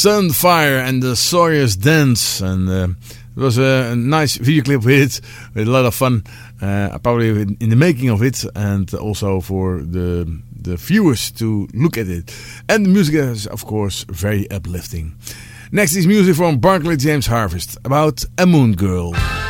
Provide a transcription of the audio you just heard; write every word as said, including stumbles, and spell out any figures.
Sunfire and the Sawyer's Dance. And uh, it was a, a nice video clip with it, with a lot of fun, uh, probably in the making of it, and also for the the viewers to look at it. And the music is, of course, very uplifting. Next is music from Barclay James Harvest about a moon girl.